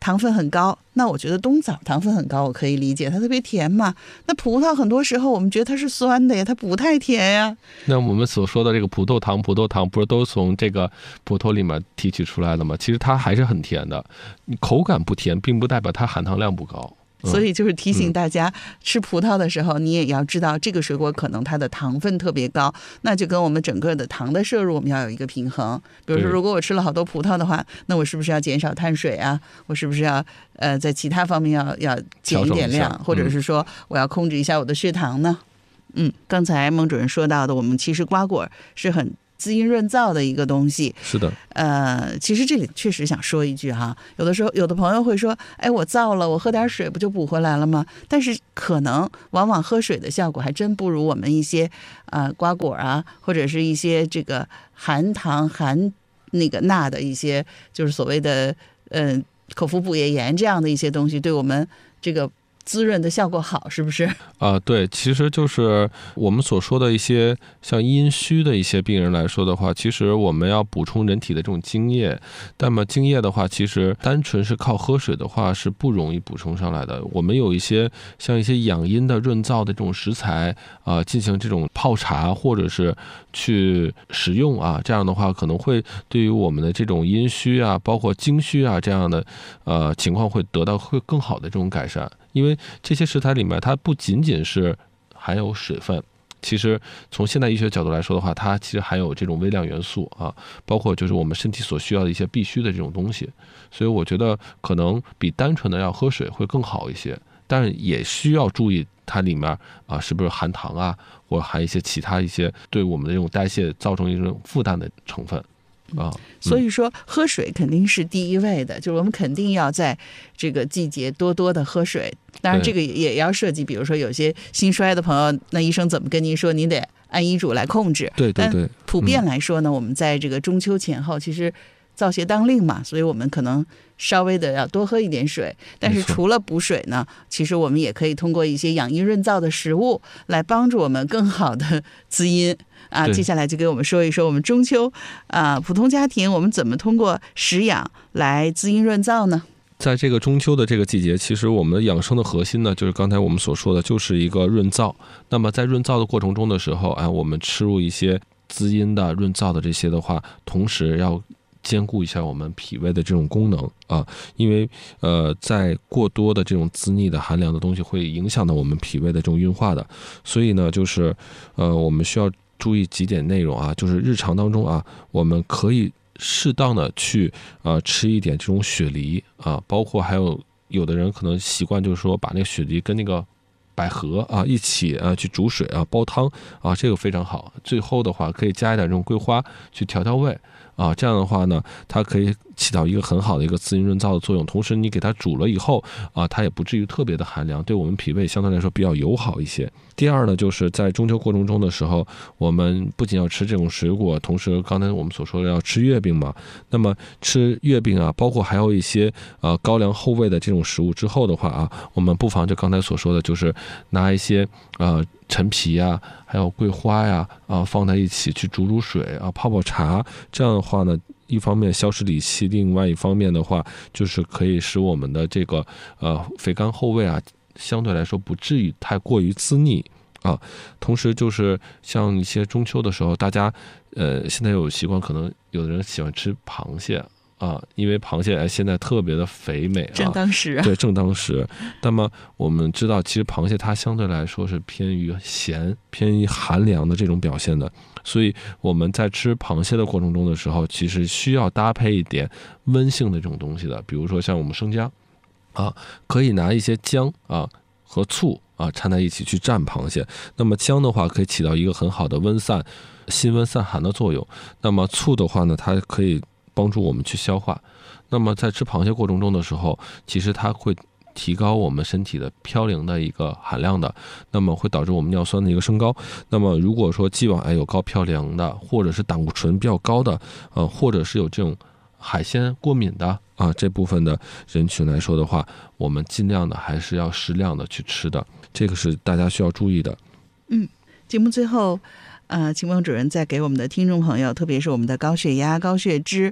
Speaker 2: 糖分很高，那我觉得冬枣糖分很高，我可以理解，它特别甜嘛。那葡萄很多时候我们觉得它是酸的呀，它不太甜呀。
Speaker 1: 那我们所说的这个葡萄糖不是都从这个葡萄里面提取出来的吗？其实它还是很甜的，口感不甜，并不代表它含糖量不高。
Speaker 2: 所以就是提醒大家，吃葡萄的时候，你也要知道这个水果可能它的糖分特别高，那就跟我们整个的糖的摄入我们要有一个平衡。比如说，如果我吃了好多葡萄的话，那我是不是要减少碳水啊？我是不是要在其他方面要减一点量，或者是说我要控制一下我的血糖呢？刚才孟主任说到的，我们其实瓜果是很滋阴润燥的一个东西。
Speaker 1: 是的。
Speaker 2: 其实这里确实想说一句哈，有的时候有的朋友会说，哎，我燥了，我喝点水不就补回来了吗？但是可能往往喝水的效果还真不如我们一些瓜果啊，或者是一些这个含糖含那个钠的一些，就是所谓的口服补液盐这样的一些东西，对我们这个滋润的效果好，是不是？
Speaker 1: 对，其实就是我们所说的一些像阴虚的一些病人来说的话，其实我们要补充人体的这种精液。那么精液的话，其实单纯是靠喝水的话是不容易补充上来的。我们有一些像一些养阴的润燥的这种食材进行这种泡茶或者是去食用这样的话可能会对于我们的这种阴虚包括精虚这样的情况会得到会更好的这种改善。因为这些食材里面它不仅仅是含有水分，其实从现代医学角度来说的话，它其实含有这种微量元素包括就是我们身体所需要的一些必须的这种东西。所以我觉得可能比单纯的要喝水会更好一些，但是也需要注意它里面是不是含糖或者含一些其他一些对我们的这种代谢造成一种负担的成分。
Speaker 2: 所以说喝水肯定是第一位的，就是我们肯定要在这个季节多多的喝水。当然这个也要涉及，比如说有些心衰的朋友，那医生怎么跟您说，您得按医嘱来控制。
Speaker 1: 对。
Speaker 2: 但普遍来说呢，我们在这个中秋前后，其实燥邪当令嘛，所以我们可能稍微的要多喝一点水。但是除了补水呢，其实我们也可以通过一些养阴润燥的食物来帮助我们更好的滋阴。接下来就给我们说一说我们中秋普通家庭我们怎么通过食养来滋阴润燥呢？
Speaker 1: 在这个中秋的这个季节，其实我们的养生的核心呢，就是刚才我们所说的，就是一个润燥。那么在润燥的过程中的时候，我们吃入一些滋阴的、润燥的这些的话，同时要兼顾一下我们脾胃的这种功能因为在过多的这种滋腻的寒凉的东西会影响到我们脾胃的这种运化的。所以呢，就是我们需要注意几点内容就是日常当中我们可以适当的去吃一点这种雪梨包括还有的人可能习惯就是说把那个雪梨跟那个百合一起去煮水煲汤这个非常好。最后的话可以加一点这种桂花去调味这样的话呢，它可以起到一个很好的一个滋阴润燥的作用。同时你给它煮了以后它也不至于特别的寒凉，对我们脾胃相对来说比较友好一些。第二呢，就是在中秋过程中的时候，我们不仅要吃这种水果，同时刚才我们所说的要吃月饼嘛。那么吃月饼包括还有一些高粱厚味的这种食物之后的话我们不妨就刚才所说的，就是拿一些陈皮还有桂花放在一起去煮水泡茶。这样的话呢，一方面消食理气，另外一方面的话就是可以使我们的这个肥甘厚味相对来说不至于太过于滋腻同时就是像一些中秋的时候，大家现在有习惯，可能有的人喜欢吃螃蟹因为螃蟹现在特别的肥美
Speaker 2: 正当时
Speaker 1: 对，正当时。那么我们知道，其实螃蟹它相对来说是偏于咸、偏于寒凉的这种表现的，所以我们在吃螃蟹的过程中的时候，其实需要搭配一点温性的这种东西的，比如说像我们生姜可以拿一些姜和醋掺在一起去蘸螃蟹。那么姜的话可以起到一个很好的辛温散寒的作用，那么醋的话呢，它可以帮助我们去消化。那么在吃螃蟹过程中的时候，其实它会提高我们身体的嘌呤的一个含量的，那么会导致我们尿酸的一个升高。那么如果说既往有高嘌呤的，或者是胆固醇比较高的或者是有这种海鲜过敏的这部分的人群来说的话，我们尽量的还是要适量的去吃的，这个是大家需要注意的。
Speaker 2: 节目最后请孟主任再给我们的听众朋友，特别是我们的高血压、高血脂、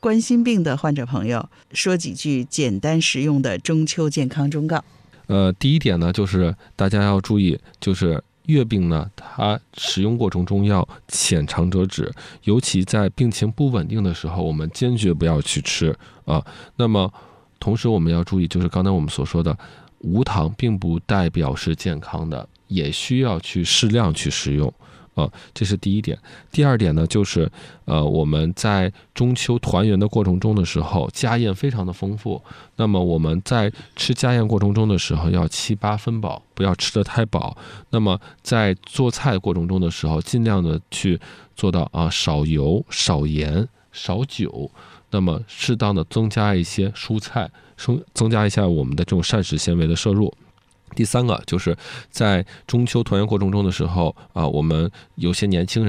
Speaker 2: 冠心病的患者朋友，说几句简单实用的中秋健康忠告。
Speaker 1: 第一点呢，就是大家要注意，就是月饼呢，它食用过程中要浅尝辄止，尤其在病情不稳定的时候，我们坚决不要去吃啊。那么同时我们要注意，就是刚才我们所说的，无糖并不代表是健康的，也需要去适量去食用。这是第一点。第二点呢，就是我们在中秋团圆的过程中的时候，家宴非常的丰富。那么我们在吃家宴过程中的时候，要7、8分饱，不要吃得太饱。那么在做菜过程中的时候，尽量的去做到少油、少盐、少酒。那么适当的增加一些蔬菜，增加一下我们的这种膳食纤维的摄入。第三个就是在中秋团圆过程中的时候我们有些年轻人